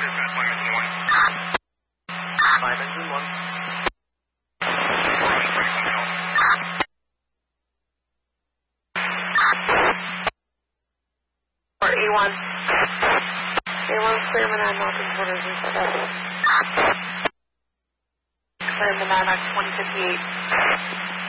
5 engine 1. Or A1. A1 clear Manad Mountain quarters in South Africa. Clear Manad 2058.